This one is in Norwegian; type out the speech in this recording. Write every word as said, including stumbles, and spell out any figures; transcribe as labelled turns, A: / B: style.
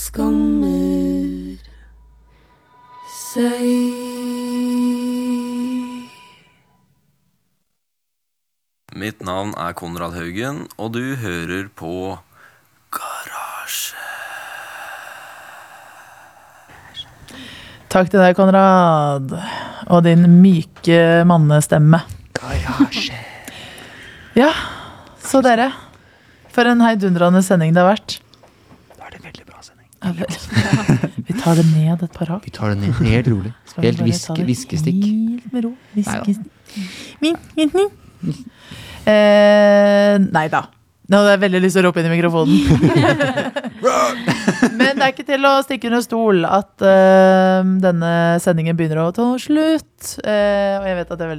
A: skammer seg.
B: Mitt navn er Konrad Haugen, og du hører på Garasje.
C: Takk til deg, Konrad, og din myke mannestemme.
D: Garasje.
C: Ja, så dere, for en heidundrende sending det har vært.
D: Da er det en veldig bra sending.
C: Ja, vel. Vi tar det ned et par hakk.
D: Vi tar det ned helt rolig.
C: Skal vi
D: Helt
C: bare ta
D: viske,
C: det
D: viskestikk.
C: Helt med ro. Viskestikk. Eh, nei da. Nå hadde jeg veldig lyst til å rope inn i mikrofonen. Men det er ikke til å stikke under stol at uh, denne sendingen begynner å ta slutt. Uh, og jeg vet at det er veldig